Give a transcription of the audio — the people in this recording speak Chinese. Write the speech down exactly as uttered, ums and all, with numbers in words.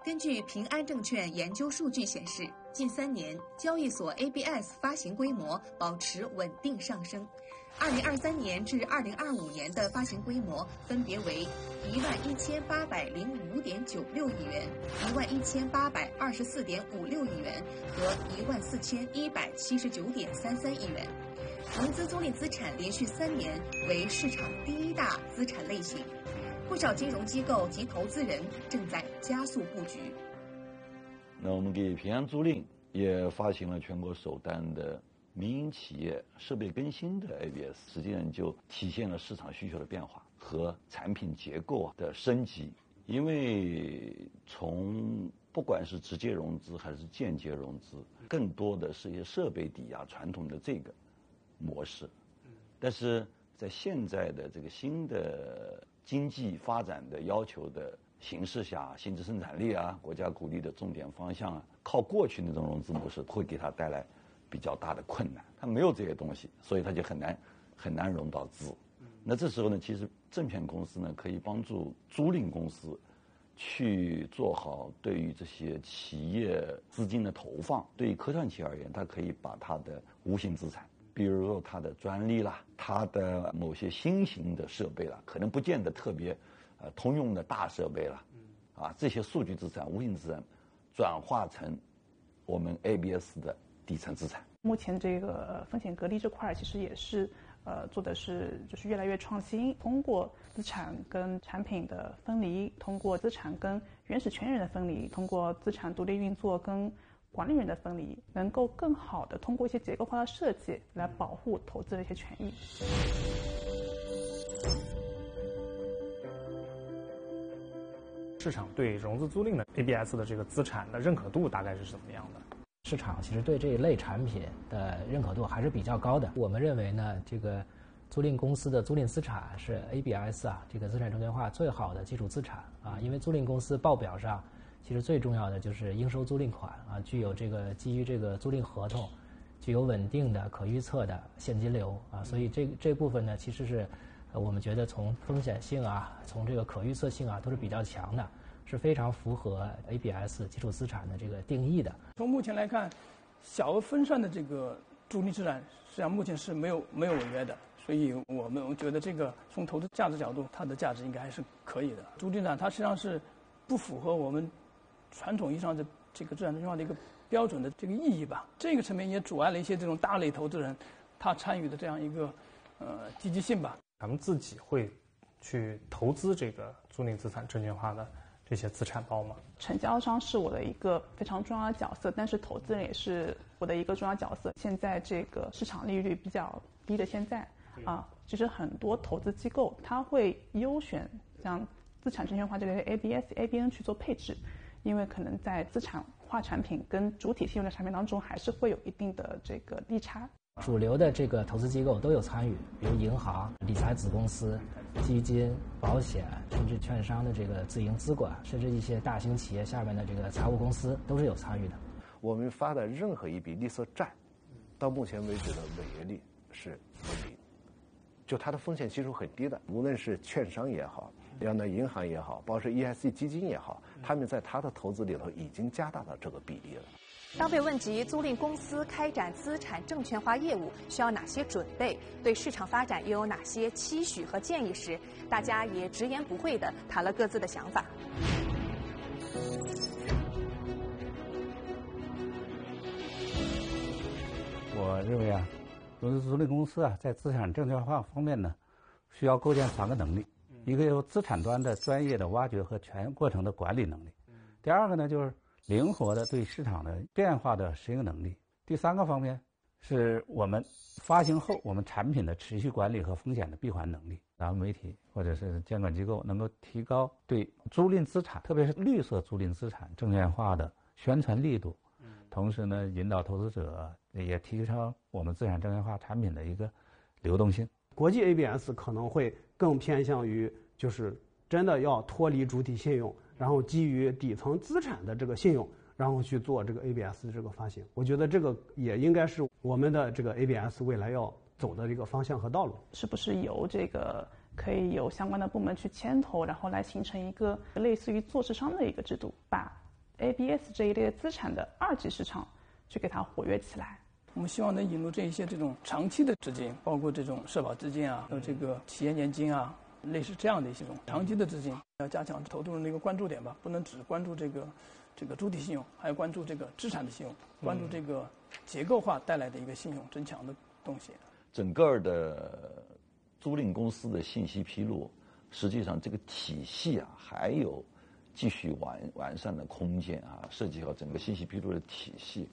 根据平安证券研究数据显示，近三年交易所 A B S 发行规模保持稳定上升。二零二三年至二零二五年的发行规模分别为一万一千八百零五点九六亿元、一万一千八百二十四点五六亿元和一万四千一百七十九点三三亿元。融资租赁资产连续三年为市场第一大资产类型，不少金融机构及投资人正在加速布局。 那我们给平安租赁也发行了全国首单的民营企业设备更新的 A B S， 实际上就体现了市场需求的变化和产品结构的升级。因为从不管是直接融资还是间接融资，更多的是一些设备抵押传统的这个模式。但是在现在的这个新的经济发展的要求的形势下，新质生产力啊，国家鼓励的重点方向啊，靠过去那种融资模式会给它带来比较大的困难。它没有这些东西，所以它就很难很难融到资。那这时候呢，其实证券公司呢可以帮助租赁公司去做好对于这些企业资金的投放。对于科创企业而言，它可以把它的无形资产，比如说它的专利啦，它的某些新型的设备啦，可能不见得特别呃通用的大设备啦，啊，这些数据资产、无形资产转化成我们 A B S 的底层资产。 目前这个风险隔离这块其实也是呃做的是就是越来越创新，通过资产跟产品的分离，通过资产跟原始权人的分离，通过资产独立运作跟管理人的分离，能够更好的通过一些结构化的设计来保护投资的一些权益。 市场对融资租赁的 A B S 的这个资产的认可度大概是怎么样的？ 市场其实对这一类产品的认可度还是比较高的。我们认为呢，这个租赁公司的租赁资产是 A B S 啊，这个资产证券化最好的基础资产啊。因为租赁公司报表上其实最重要的就是应收租赁款啊，具有这个基于这个租赁合同，具有稳定的可预测的现金流啊。所以这这部分呢，其实是呃我们觉得从风险性啊，从这个可预测性啊，都是比较强的。是非常符合 A B S 基础资产的这个定义的。 从目前来看，小额分散的这个租赁资产，实际上目前是没有没有违约的，所以我们觉得这个从投资价值角度，它的价值应该还是可以的。租赁资产它实际上是不符合我们传统意义上的这个资产证券化的一个标准的这个意义吧。这个层面也阻碍了一些这种大类投资人他参与的这样一个呃积极性吧。 咱们自己会去投资这个租赁资产证券化的这些资产包吗？ 承销商是我的一个非常重要的角色，但是投资人也是我的一个重要角色。现在这个市场利率比较低的现在啊，其实很多投资机构它会优选像资产证券化这类的 A B S、A B N 去做配置，因为可能在资产化产品跟主体信用的产品当中还是会有一定的这个利差。 主流的这个投资机构都有参与，比如银行、理财子公司、基金、保险，甚至券商的这个自营资管，甚至一些大型企业下面的这个财务公司都是有参与的。 我们发的任何一笔绿色债，到目前为止的违约率是零，就它的风险系数很低的。无论是券商也好，要那银行也好，包括是 E S G 基金也好，他们在他的投资里头已经加大了这个比例了。 当被问及租赁公司开展资产证券化业务需要哪些准备，对市场发展又有哪些期许和建议时，大家也直言不讳地谈了各自的想法。 我认为啊，融资租赁公司啊，在资产证券化方面呢，需要构建三个能力：一个有资产端的专业的挖掘和全过程的管理能力；第二个呢，就是灵活的对市场的变化的适应能力。第三个方面是我们发行后我们产品的持续管理和风险的闭环能力。咱们媒体或者是监管机构能够提高对租赁资产，特别是绿色租赁资产证券化的宣传力度，同时呢，引导投资者也提升我们资产证券化产品的一个流动性。 国际 A B S 可能会更偏向于就是真的要脱离主体信用，然后基于底层资产的这个信用，然后去做这个 A B S 的这个发行。我觉得这个也应该是我们的这个 A B S 未来要走的这个方向和道路。 是不是由这个可以有相关的部门去牵头，然后来形成一个类似于做市商的一个制度，把 A B S 这一类的资产的二级市场去给它活跃起来。 我们希望能引入这一些这种长期的资金，包括这种社保基金啊，还有这个企业年金啊，类似这样的一些种长期的资金，要加强投资人的一个关注点吧，不能只关注这个这个主体信用，还要关注这个资产的信用，关注这个结构化带来的一个信用增强的东西。 整个的租赁公司的信息披露，实际上这个体系啊还有继续完完善的空间啊，涉及到整个信息披露的体系